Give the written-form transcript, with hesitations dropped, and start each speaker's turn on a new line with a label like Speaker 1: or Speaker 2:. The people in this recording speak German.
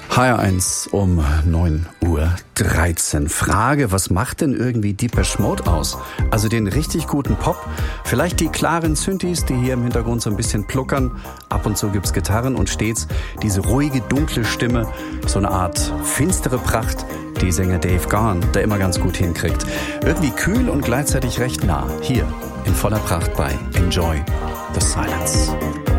Speaker 1: HR1 um 9:13 Uhr. Frage, was macht denn irgendwie Depeche Mode aus? Also den richtig guten Pop? Vielleicht die klaren Synthes, die hier im Hintergrund so ein bisschen pluckern. Ab und zu gibt's Gitarren und stets diese ruhige, dunkle Stimme. So eine Art finstere Pracht, die Sänger Dave Gahan da immer ganz gut hinkriegt. Irgendwie kühl und gleichzeitig recht nah. Hier in voller Pracht bei Enjoy the Silence.